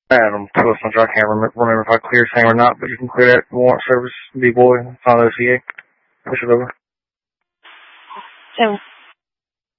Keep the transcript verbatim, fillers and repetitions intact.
Adam, close on I can't remember, remember if I cleared same or not, but you can clear that warrant service, B-boy, final O C A. Push it over. So